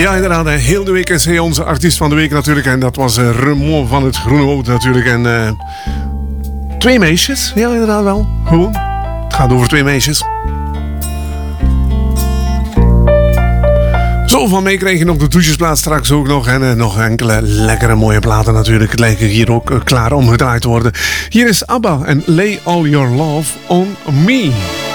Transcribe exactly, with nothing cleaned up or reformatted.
Ja, inderdaad. Heel de week is hij onze artiest van de week natuurlijk. En dat was uh, Remon van het Groene Woud natuurlijk. En uh, twee meisjes. Ja, inderdaad wel. Gewoon. Het gaat over twee meisjes. Zo van mee krijg je nog de douchesplaat straks ook nog. En uh, nog enkele lekkere mooie platen natuurlijk. Lijken hier ook uh, klaar om gedraaid te worden. Hier is ABBA en Lay All Your Love On Me.